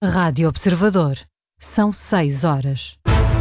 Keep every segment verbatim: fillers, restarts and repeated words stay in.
Rádio Observador. São seis horas.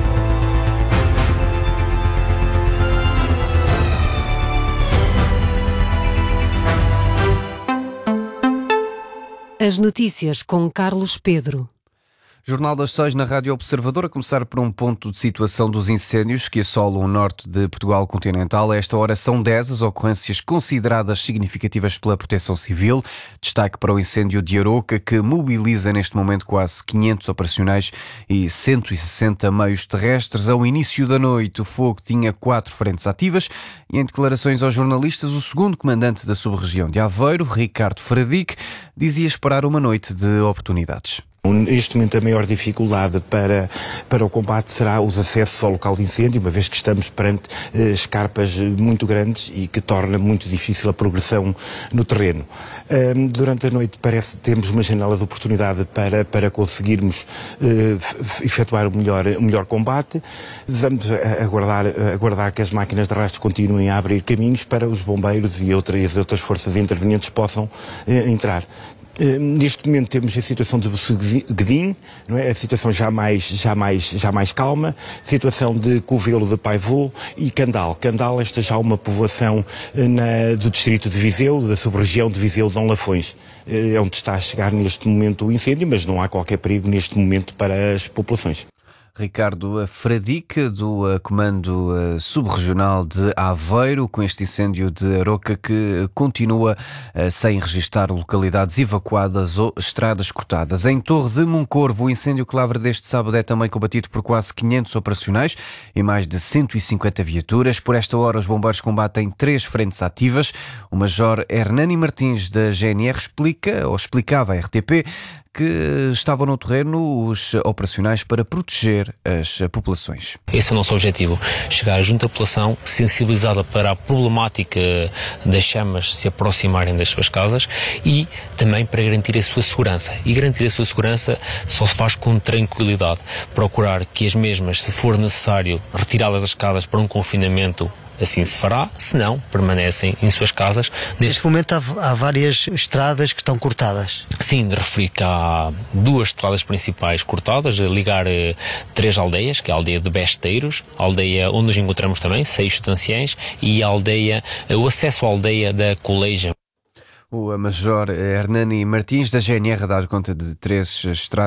As notícias com Carlos Pedro. Jornal das seis na Rádio Observador, a começar por um ponto de situação dos incêndios que assolam o norte de Portugal continental. A esta hora são dez as ocorrências consideradas significativas pela Proteção Civil. Destaque para o incêndio de Aroca, que mobiliza neste momento quase quinhentos operacionais e cento e sessenta meios terrestres. Ao início da noite, o fogo tinha quatro frentes ativas e, em declarações aos jornalistas, o segundo comandante da sub-região de Aveiro, Ricardo Fradique, dizia esperar uma noite de oportunidades. Neste momento a maior dificuldade para, para o combate será os acessos ao local de incêndio, uma vez que estamos perante eh, escarpas muito grandes e que torna muito difícil a progressão no terreno. Um, durante a noite parece que temos uma janela de oportunidade para, para conseguirmos eh, efetuar o melhor, o melhor combate. Vamos aguardar, aguardar que as máquinas de rastro continuem a abrir caminhos para os bombeiros e outras, outras forças intervenientes possam eh, entrar. Uh, neste momento temos a situação de Buceguedim, não é? A situação já mais, já, mais, já mais calma, situação de Covelo de Paivô e Candal. Candal, esta já é uma povoação uh, na, do distrito de Viseu, da sub-região de Viseu de Dom Lafões. Uh, é onde está a chegar neste momento o incêndio, mas não há qualquer perigo neste momento para as populações. Ricardo Fradique, do Comando Subregional de Aveiro, com este incêndio de Aroca que continua sem registrar localidades evacuadas ou estradas cortadas. Em Torre de Moncorvo, o incêndio que lavra deste sábado é também combatido por quase quinhentos operacionais e mais de cento e cinquenta viaturas. Por esta hora, os bombeiros combatem três frentes ativas. O Major Hernani Martins, da G N R, explica, ou explicava à R T P, que estavam no terreno os operacionais para proteger as populações. Esse é o nosso objetivo, chegar junto à população sensibilizada para a problemática das chamas se aproximarem das suas casas e também para garantir a sua segurança. E garantir a sua segurança só se faz com tranquilidade. Procurar que as mesmas, se for necessário, retirá-las das casas para um confinamento, assim se fará, se não, permanecem em suas casas. Neste momento há, há várias estradas que estão cortadas. Sim, de referir que há duas estradas principais cortadas, a ligar eh, três aldeias, que é a aldeia de Besteiros, a aldeia onde nos encontramos também, Seixo de Anciães, e a aldeia, eh, o acesso à aldeia da Coleja. O Major Hernani Martins, da G N R, a dar conta de três estradas